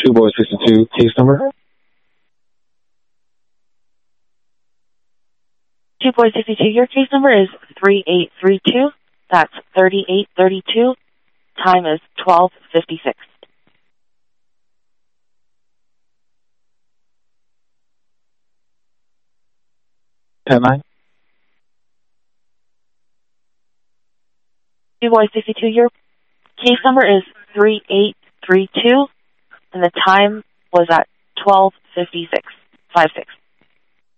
Two Boy 62, case number? 2 Boy 62, your case number is 3832. That's 3832. Time is 12:56. 10-9. 2 Boy 62, your case number is 3832, and the time was at 12:56. 56.